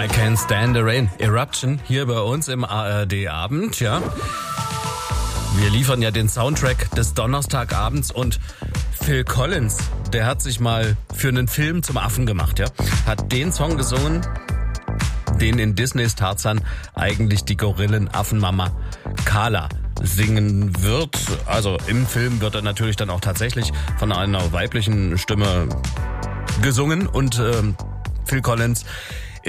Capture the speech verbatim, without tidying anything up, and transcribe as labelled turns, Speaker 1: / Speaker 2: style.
Speaker 1: I Can't Stand the Rain. Eruption hier bei uns im A R D-Abend, ja. Wir liefern ja den Soundtrack des Donnerstagabends und Phil Collins, der hat sich mal für einen Film zum Affen gemacht, ja. Hat den Song gesungen, den in Disneys Tarzan eigentlich die Gorillenaffenmama Kala singen wird. Also im Film wird er natürlich dann auch tatsächlich von einer weiblichen Stimme gesungen und ähm, Phil Collins